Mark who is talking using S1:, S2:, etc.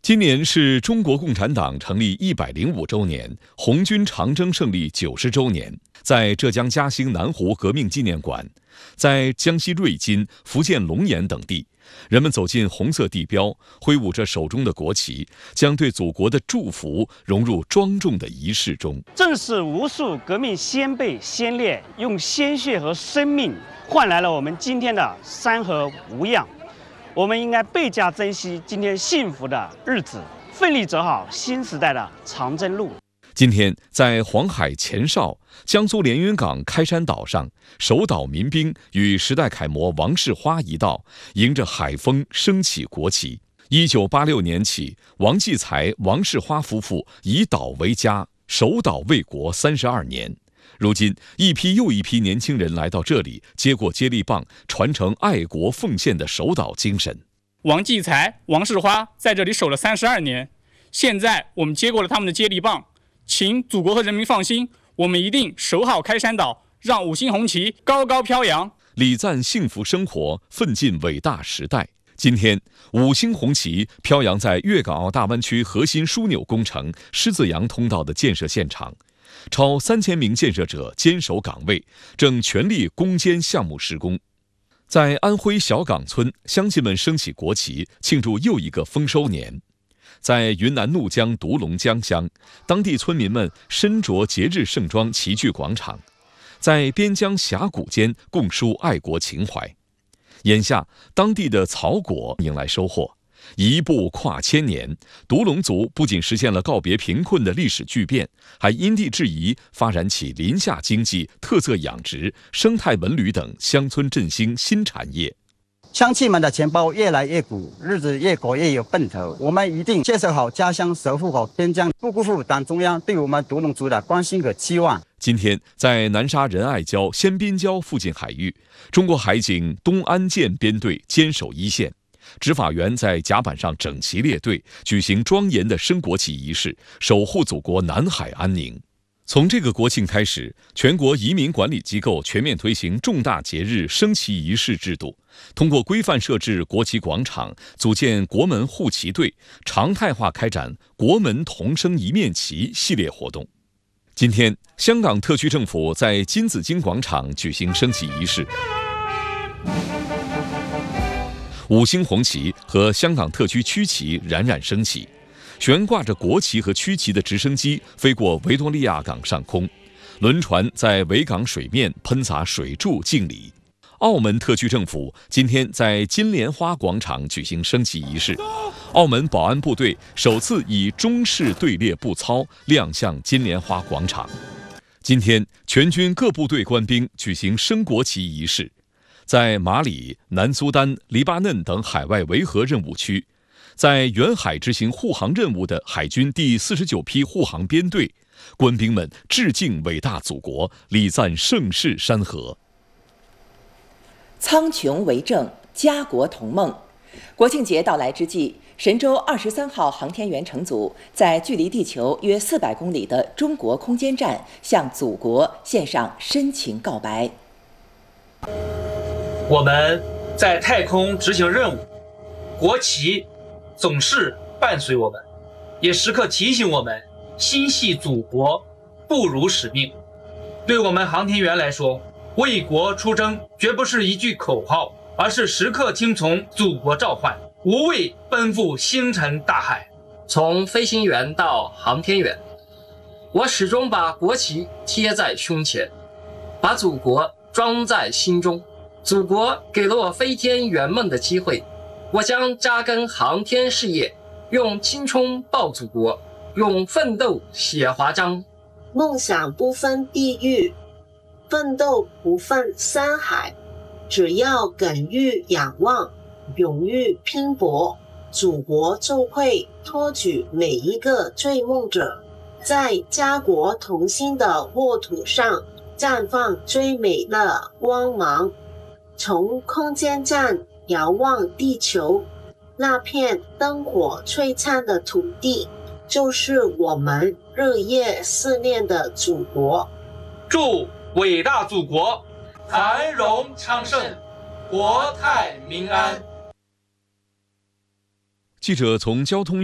S1: 今年是中国共产党成立105周年，红军长征胜利90周年。在浙江嘉兴南湖革命纪念馆，在江西瑞金、福建龙岩等地，人们走进红色地标，挥舞着手中的国旗，将对祖国的祝福融入庄重的仪式中。
S2: 正是无数革命先辈先烈用鲜血和生命换来了我们今天的山河无恙。我们应该倍加珍惜今天幸福的日子，奋力走好新时代的长征路。
S1: 今天，在黄海前哨、江苏连云港开山岛上，守岛民兵与时代楷模王世花一道，迎着海风升起国旗。1986年起，王继才、王世花夫妇以岛为家，守岛卫国32年。如今，一批又一批年轻人来到这里，接过接力棒，传承爱国奉献的守岛精神。
S3: 王继才、王世花在这里守了32年，现在我们接过了他们的接力棒，请祖国和人民放心，我们一定守好开山岛，让5星红旗高高飘扬，
S1: 礼赞幸福生活，奋进伟大时代。今天，5星红旗飘扬在粤港澳大湾区核心枢纽工程狮子洋通道的建设现场。超3000名建设者坚守岗位，正全力攻坚项目施工。在安徽小岗村，乡亲们升起国旗，庆祝又一个丰收年。在云南怒江独龙江乡，当地村民们身着节日盛装齐聚广场，在边疆峡谷间共抒爱国情怀。眼下，当地的草果迎来收获。一步跨千年，独龙族不仅实现了告别贫困的历史巨变，还因地制宜发展起林下经济、特色养殖、生态文旅等乡村振兴新产业。
S4: 乡亲们的钱包越来越鼓，日子越过越有奔头。我们一定坚守好家乡，守护好边疆，不辜负党中央对我们独龙族的关心和期望。
S1: 今天，在南沙仁爱礁、仙滨礁附近海域，中国海警东安舰编队坚守一线。执法员在甲板上整齐列队，举行庄严的升国旗仪式，守护祖国南海安宁。从这个国庆开始，全国移民管理机构全面推行重大节日升旗仪式制度，通过规范设置国旗广场，组建国门护旗队，常态化开展国门同升一面旗系列活动。今天，香港特区政府在金紫荆广场举行升旗仪式。5星红旗和香港特区区旗冉冉升起，悬挂着国旗和区旗的直升机飞过维多利亚港上空，轮船在维港水面喷洒水柱敬礼。澳门特区政府今天在金莲花广场举行升旗仪式，澳门保安部队首次以中式队列步操亮相金莲花广场。今天，全军各部队官兵举行升国旗仪式。在马里、南苏丹、黎巴嫩等海外维和任务区，在远海执行护航任务的海军第49批护航编队，官兵们致敬伟大祖国，礼赞盛世山河。
S5: 苍穹为证，家国同梦。国庆节到来之际，神舟23号航天员乘组在距离地球约400公里的中国空间站向祖国献上深情告白。
S6: 我们在太空执行任务，国旗总是伴随我们，也时刻提醒我们心系祖国，不辱使命。对我们航天员来说，为国出征绝不是一句口号，而是时刻听从祖国召唤，无畏奔赴星辰大海。
S7: 从飞行员到航天员，我始终把国旗贴在胸前，把祖国装在心中。祖国给了我飞天圆梦的机会，我将扎根航天事业，用青春报祖国，用奋斗写华章。
S8: 梦想不分地域，奋斗不分山海，只要耿于仰望，勇于拼搏，祖国就会托举每一个追梦者，在家国同心的沃土上绽放最美的光芒。从空间站遥望地球，那片灯火璀璨的土地，就是我们日夜思念的祖国。
S6: 祝伟大祖国繁荣昌盛，国泰民安。
S1: 记者从交通